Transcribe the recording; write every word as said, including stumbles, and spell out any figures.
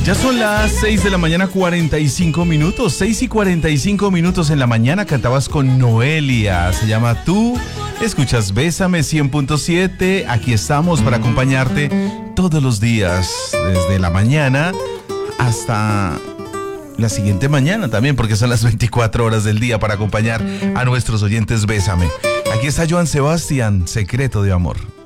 Ya son las seis de la mañana, cuarenta y cinco minutos. seis y cuarenta y cinco minutos en la mañana. Cantabas con Noelia. Se llama Tú. Escuchas Bésame cien punto siete. Aquí estamos para acompañarte todos los días, desde la mañana hasta la siguiente mañana también, porque son las veinticuatro horas del día para acompañar a nuestros oyentes. Bésame. Aquí está Joan Sebastián, Secreto de Amor.